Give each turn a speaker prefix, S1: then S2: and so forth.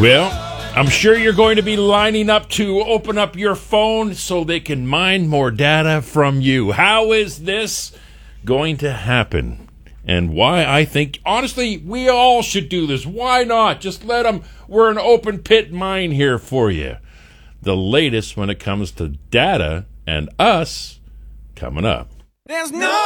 S1: Well, I'm sure you're going to be lining up to open up your phone so they can mine more data from you. How is this going to happen? And why I think, honestly, we all should do this. Why not? Just let them. We're an open pit mine here for you. The latest when it comes to data and us coming up.
S2: There's no